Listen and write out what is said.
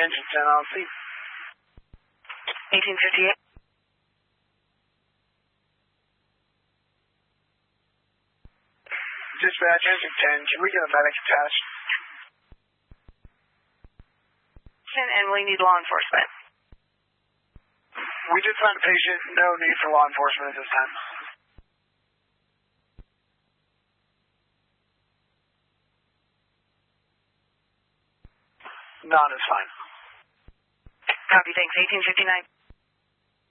Engine 10 LLC. 1858. Dispatch Engine 10, can we get a medic attached? And we need law enforcement. We did find a patient. No need for law enforcement at this time. None is fine. Copy, thanks. 1859.